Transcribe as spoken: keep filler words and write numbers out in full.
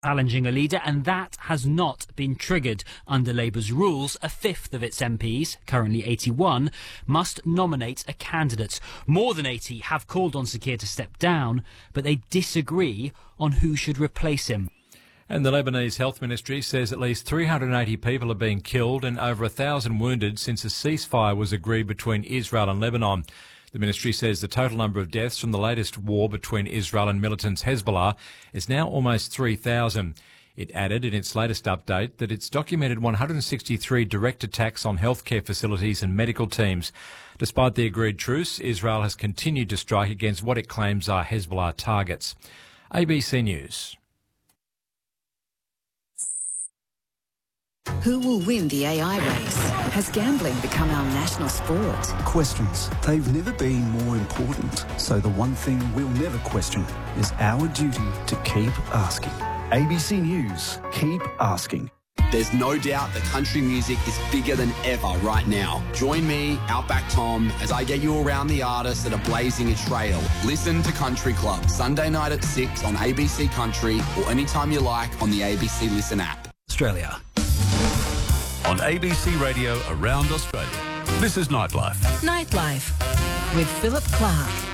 challenging a leader, and that has not been triggered. Under Labour's rules, a fifth of its M Ps, currently eighty-one, must nominate a candidate. More than eighty have called on Sir Keir to step down, but they disagree on who should replace him. And the Lebanese Health Ministry says at least three hundred eighty people are being killed and over one thousand wounded since a ceasefire was agreed between Israel and Lebanon. The ministry says the total number of deaths from the latest war between Israel and militants Hezbollah is now almost three thousand. It added in its latest update that it's documented one hundred sixty-three direct attacks on healthcare facilities and medical teams. Despite the agreed truce, Israel has continued to strike against what it claims are Hezbollah targets. A B C News. Who will win the A I race? Has gambling become our national sport? Questions. They've never been more important. So the one thing we'll never question is our duty to keep asking. A B C News. Keep asking. There's no doubt that country music is bigger than ever right now. Join me, Outback Tom, as I get you around the artists that are blazing a trail. Listen to Country Club, Sunday night at six on A B C Country or anytime you like on the A B C Listen app. Australia. On A B C Radio around Australia. This is Nightlife. Nightlife with Philip Clark.